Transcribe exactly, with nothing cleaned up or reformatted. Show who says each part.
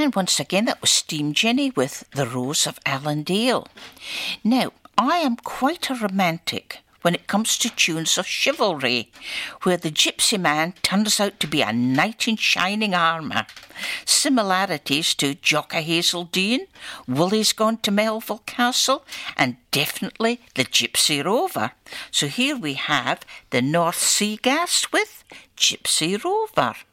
Speaker 1: And once again, that was Steam Jenny with The Rose of Allendale. Now, I am quite a romantic when it comes to tunes of chivalry, where the gypsy man turns out to be a knight in shining armour. Similarities to Jock o' Hazeldean, Willie's Gone to Melville Castle, and definitely the Gypsy Rover. So here we have the North Sea Gas with Gypsy Rover.